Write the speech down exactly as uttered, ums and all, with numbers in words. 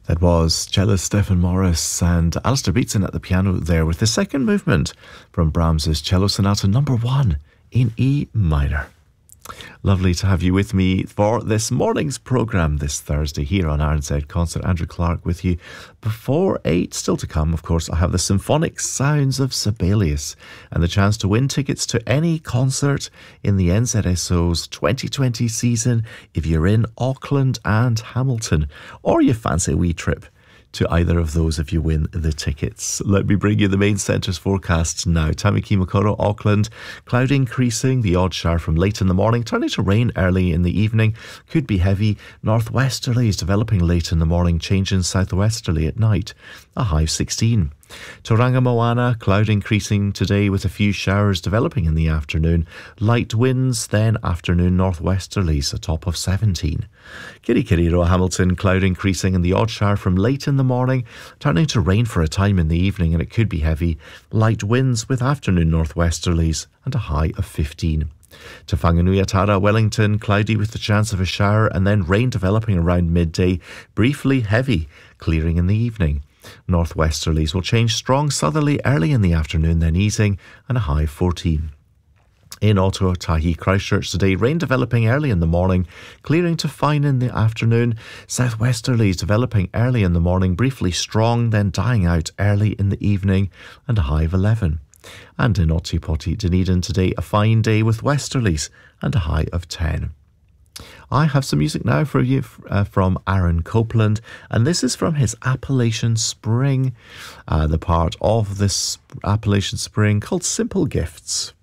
That was cellist Stephen Morris and Alistair Beatson at the piano there with the second movement from Brahms's Cello Sonata number one in E minor. Lovely to have you with me for this morning's programme this Thursday here on R N Z Concert. Andrew Clark with you before eight. Still to come, of course, I have the symphonic sounds of Sibelius and the chance to win tickets to any concert in the N Z S O's twenty twenty season if you're in Auckland and Hamilton, or you fancy a wee trip to either of those if you win the tickets. Let me bring you the main centres forecasts now. Tamaki Makaurau, Auckland, cloud increasing, the odd shower from late in the morning, turning to rain early in the evening, could be heavy. Northwesterlies developing late in the morning, changing southwesterly at night, a high of sixteen. Tauranga Moana, cloud increasing today with a few showers developing in the afternoon. Light winds, then afternoon northwesterlies, a top of seventeen. Kirikiriroa, Hamilton, cloud increasing and the odd shower from late in the morning, turning to rain for a time in the evening, and it could be heavy. Light winds with afternoon northwesterlies and a high of fifteen. To Whanganui-a-Tara, Wellington, cloudy with the chance of a shower and then rain developing around midday, briefly heavy, clearing in the evening. Northwesterlies will change strong southerly early in the afternoon, then easing, and a high of fourteen. In Ōtautahi, Christchurch today, rain developing early in the morning, clearing to fine in the afternoon. Southwesterlies developing early in the morning, briefly strong, then dying out early in the evening, and a high of eleven. And in Ōtepoti, Dunedin today, a fine day with westerlies and a high of ten. I have some music now for you uh, from Aaron Copland, and this is from his Appalachian Spring, uh, the part of this Appalachian Spring called Simple Gifts.